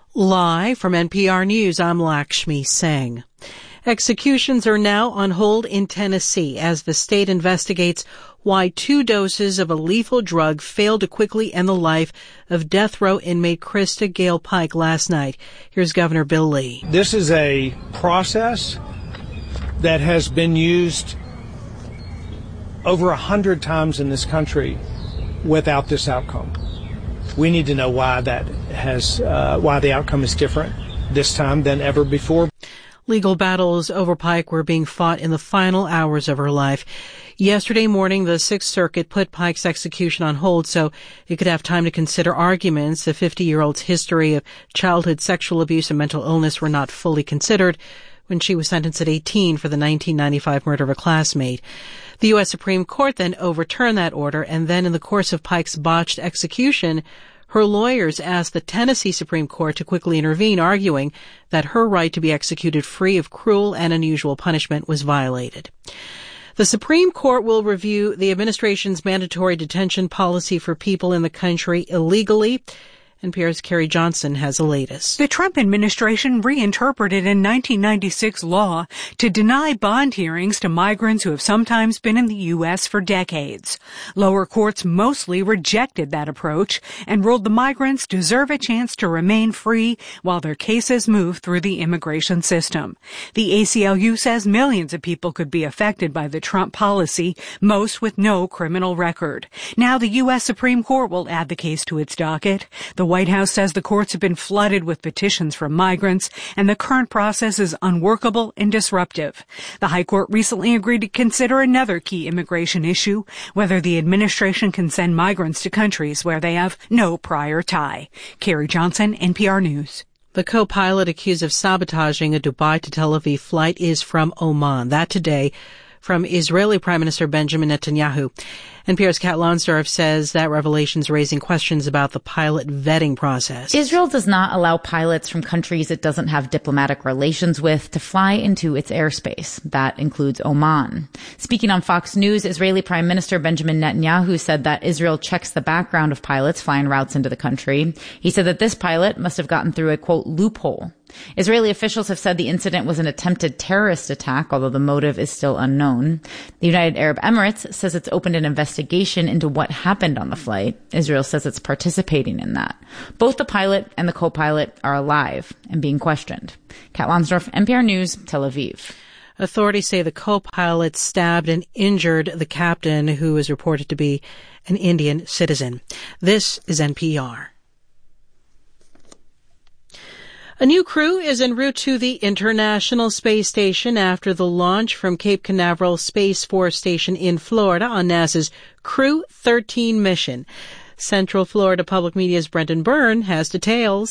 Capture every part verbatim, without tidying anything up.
Live from N P R News, I'm Lakshmi Singh. Executions are now on hold in Tennessee as the state investigates why two doses of a lethal drug failed to quickly end the life of death row inmate Krista Gale Pike last night. Here's Governor Bill Lee. This is a process that has been used over a hundred times in this country without this outcome. We need to know why that has, uh, why the outcome is different this time than ever before. Legal battles over Pike were being fought in the final hours of her life. Yesterday morning, the Sixth Circuit put Pike's execution on hold so it could have time to consider arguments. The fifty-year-old's history of childhood sexual abuse and mental illness were not fully considered when she was sentenced at eighteen for the nineteen ninety-five murder of a classmate. The U S Supreme Court then overturned that order, and then in the course of Pike's botched execution, her lawyers asked the Tennessee Supreme Court to quickly intervene, arguing that her right to be executed free of cruel and unusual punishment was violated. The Supreme Court will review the administration's mandatory detention policy for people in the country illegally. N P R's Carrie Johnson has the latest. The Trump administration reinterpreted a nineteen ninety-six law to deny bond hearings to migrants who have sometimes been in the U S for decades. Lower courts mostly rejected that approach and ruled the migrants deserve a chance to remain free while their cases move through the immigration system. The A C L U says millions of people could be affected by the Trump policy, most with no criminal record. Now the U S Supreme Court will add the case to its docket. The The White House says the courts have been flooded with petitions from migrants, and the current process is unworkable and disruptive. The High Court recently agreed to consider another key immigration issue, whether the administration can send migrants to countries where they have no prior tie. Carrie Johnson, N P R News. The co-pilot accused of sabotaging a Dubai to Tel Aviv flight is from Oman. That today from Israeli Prime Minister Benjamin Netanyahu. N P R's Kat Lonsdorf says that revelation's raising questions about the pilot vetting process. Israel does not allow pilots from countries it doesn't have diplomatic relations with to fly into its airspace. That includes Oman. Speaking on Fox News, Israeli Prime Minister Benjamin Netanyahu said that Israel checks the background of pilots flying routes into the country. He said that this pilot must have gotten through a, quote, loophole. Israeli officials have said the incident was an attempted terrorist attack, although the motive is still unknown. The United Arab Emirates says it's opened an investigation into what happened on the flight. Israel says it's participating in that. Both the pilot and the co-pilot are alive and being questioned. Kat Lonsdorf, N P R News, Tel Aviv. Authorities say the co-pilot stabbed and injured the captain, who is reported to be an Indian citizen. This is N P R. A new crew is en route to the International Space Station after the launch from Cape Canaveral Space Force Station in Florida on NASA's Crew thirteen mission. Central Florida Public Media's Brendan Byrne has details.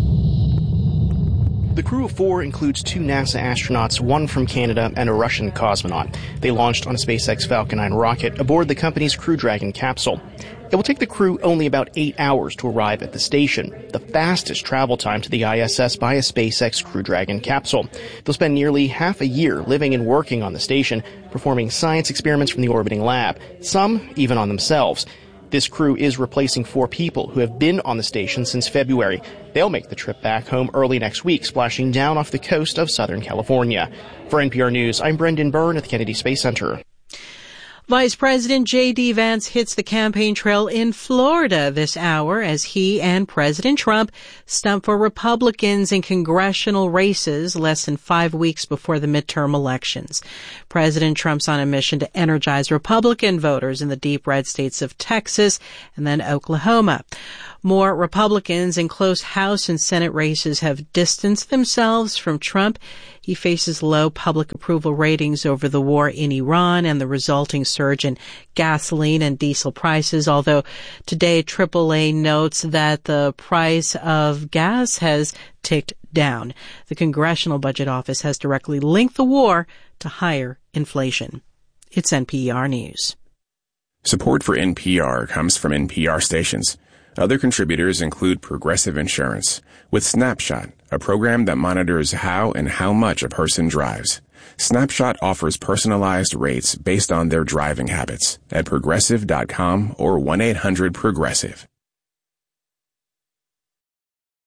The crew of four includes two NASA astronauts, one from Canada and a Russian cosmonaut. They launched on a SpaceX Falcon nine rocket aboard the company's Crew Dragon capsule. It will take the crew only about eight hours to arrive at the station, the fastest travel time to the I S S by a SpaceX Crew Dragon capsule. They'll spend nearly half a year living and working on the station, performing science experiments from the orbiting lab, some even on themselves. This crew is replacing four people who have been on the station since February. They'll make the trip back home early next week, splashing down off the coast of Southern California. For N P R News, I'm Brendan Byrne at the Kennedy Space Center. Vice President J D. Vance hits the campaign trail in Florida this hour as he and President Trump stump for Republicans in congressional races less than five weeks before the midterm elections. President Trump's on a mission to energize Republican voters in the deep red states of Texas and then Oklahoma. More Republicans in close House and Senate races have distanced themselves from Trump. He faces low public approval ratings over the war in Iran and the resulting surge in gasoline and diesel prices, although today triple A notes that the price of gas has ticked down. The Congressional Budget Office has directly linked the war to higher inflation. It's N P R News. Support for N P R comes from N P R stations. Other contributors include Progressive Insurance, with Snapshot, a program that monitors how and how much a person drives. Snapshot offers personalized rates based on their driving habits at progressive dot com or one eight hundred progressive.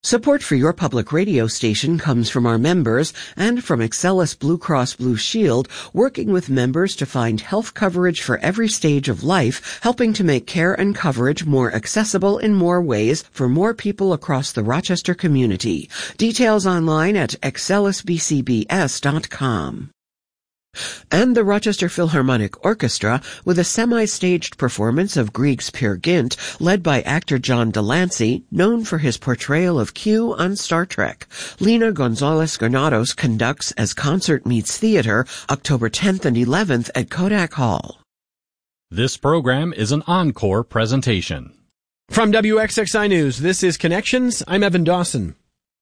Support for your public radio station comes from our members and from Excellus Blue Cross Blue Shield, working with members to find health coverage for every stage of life, helping to make care and coverage more accessible in more ways for more people across the Rochester community. Details online at excellus b c b s dot com. And the Rochester Philharmonic Orchestra with a semi-staged performance of Grieg's Peer Gynt, led by actor John Delancey, known for his portrayal of Q on Star Trek. Lina Gonzalez-Granados conducts as Concert Meets Theater, October tenth and eleventh at Kodak Hall. This program is an encore presentation. From W X X I News, this is Connections. I'm Evan Dawson.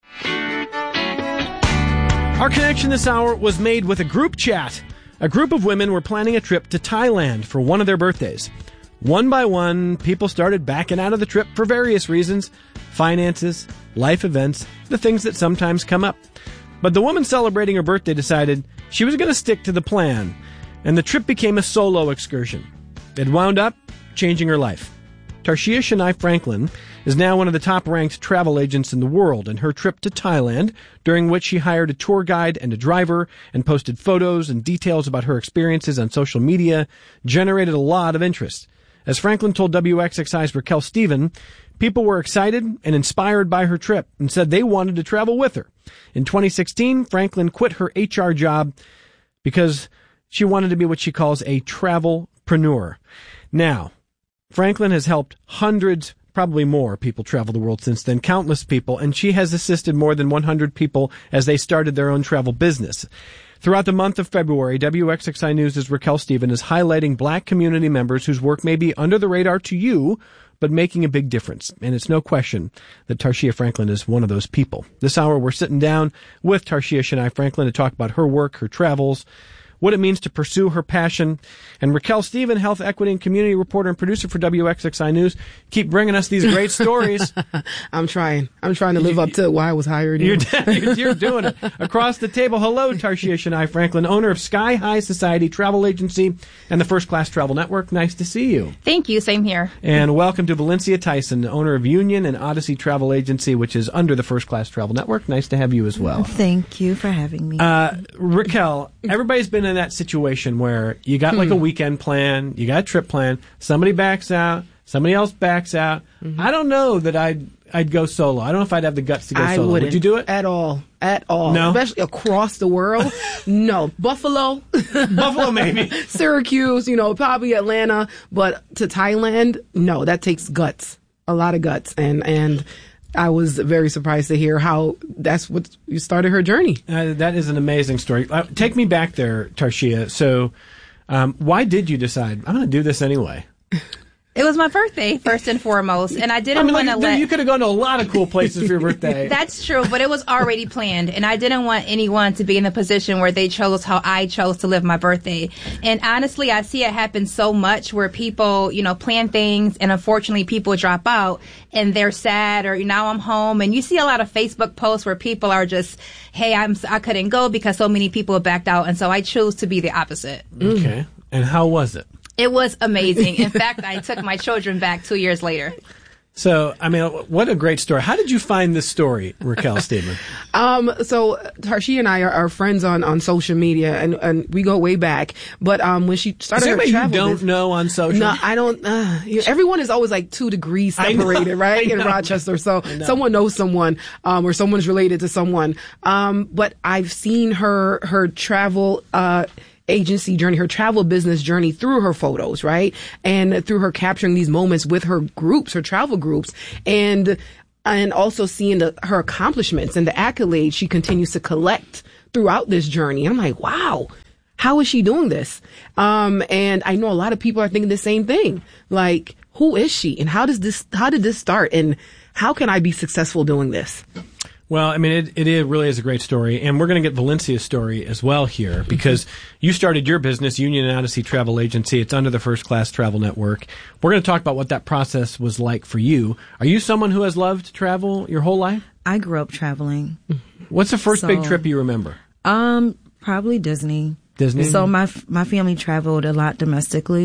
Our connection this hour was made with a group chat. A group of women were planning a trip to Thailand for one of their birthdays. One by one, people started backing out of the trip for various reasons. Finances, life events, the things that sometimes come up. But the woman celebrating her birthday decided she was going to stick to the plan, and the trip became a solo excursion. It wound up changing her life. Tarshia Shania Franklin is now one of the top-ranked travel agents in the world, and her trip to Thailand, during which she hired a tour guide and a driver and posted photos and details about her experiences on social media, generated a lot of interest. As Franklin told W X X I's Raquel Stephen, people were excited and inspired by her trip and said they wanted to travel with her. In twenty sixteen, Franklin quit her H R job because she wanted to be what she calls a travelpreneur. Now, Franklin has helped hundreds, probably more, people travel the world since then, countless people, and she has assisted more than one hundred people as they started their own travel business. Throughout the month of February, W X X I News' Raquel Stephen is highlighting black community members whose work may be under the radar to you, but making a big difference. And it's no question that Tarshia Franklin is one of those people. This hour, we're sitting down with Tarshia Shania Franklin to talk about her work, her travels, what it means to pursue her passion. And Raquel Stephen, health equity and community reporter and producer for W X X I News, keep bringing us these great stories. I'm trying. I'm trying to live you, up to why I was hired. You're, you're, you're doing it. Across the table, hello, Tarshia Shania Franklin, owner of Sky High Society Travel Agency and the First Class Travel Network. Nice to see you. Thank you. Same here. And welcome to Valencia Tyson, owner of Union and Odyssey Travel Agency, which is under the First Class Travel Network. Nice to have you as well. Thank you for having me. Uh, Raquel, everybody's been in that situation where you got like a weekend plan, you got a trip plan, somebody backs out, somebody else backs out. Mm-hmm. I don't know that I'd I'd go solo. I don't know if I'd have the guts to go I solo. Wouldn't Would you do it? At all. At all. No? Especially across the world. No. Buffalo. Buffalo, maybe. Syracuse, you know, probably Atlanta. But to Thailand, no, that takes guts. A lot of guts. And, and I was very surprised to hear how that's what you started her journey. Uh, that is an amazing story. Uh, take me back there, Tarshia. So, um, why did you decide, I'm going to do this anyway? It was my birthday, first and foremost, and I didn't I mean, want like, to let... You could have gone to a lot of cool places for your birthday. That's true, but it was already planned, and I didn't want anyone to be in the position where they chose how I chose to live my birthday. And honestly, I see it happen so much where people, you know, plan things, and unfortunately people drop out, and they're sad, or now I'm home, and you see a lot of Facebook posts where people are just, hey, I'm, I couldn't go because so many people backed out, and so I chose to be the opposite. Okay. And how was it? It was amazing. In fact, I took my children back two years later. So, I mean, what a great story. How did you find this story, Raquel Stephen? um, so Tarshia and I are, are friends on, on social media, and, and we go way back. But um, when she started is her travel, travel, you don't business, know on social. No, I don't. Uh, you know, everyone is always like two degrees separated, right, in Rochester. So know. someone knows someone, um, or someone's related to someone. Um, but I've seen her her travel. Uh, agency journey, her travel business journey through her photos, right? And through her capturing these moments with her groups, her travel groups, and and also seeing the, her accomplishments and the accolades she continues to collect throughout this journey. And I'm like, wow, how is she doing this? Um, and I know a lot of people are thinking the same thing. Like, who is she? And how does this, how did this start? And how can I be successful doing this? Well, I mean, it, it is, really is a great story, and we're going to get Valencia's story as well here, because you started your business, Union and Odyssey Travel Agency. It's under the First Class Travel Network. We're going to talk about what that process was like for you. Are you someone who has loved to travel your whole life? I grew up traveling. What's the first so, big trip you remember? Um, probably Disney. Disney? So my my family traveled a lot domestically.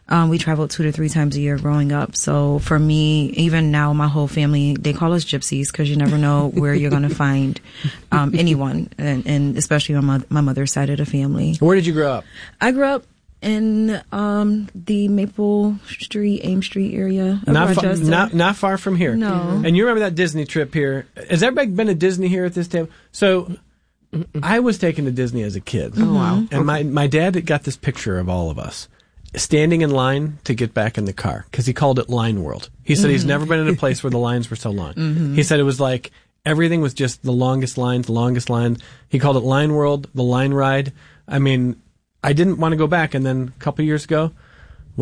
Um, we traveled two to three times a year growing up. So for me, even now, my whole family, they call us gypsies because you never know where you're going to find um, anyone, and, and especially on my, my mother's side of the family. Where did you grow up? I grew up in um, the Maple Street, Ames Street area of not Rochester. Fa- not, not far from here. No. And you remember that Disney trip here? Has everybody been to Disney here at this table? So I was taken to Disney as a kid. Oh, wow. And okay. my, my dad got this picture of all of us standing in line to get back in the car because he called it Line World. He said mm-hmm. he's never been in a place where the lines were so long. Mm-hmm. He said it was like everything was just the longest lines, the longest lines. He called it Line World, the line ride. I mean, I didn't want to go back, and then a couple years ago,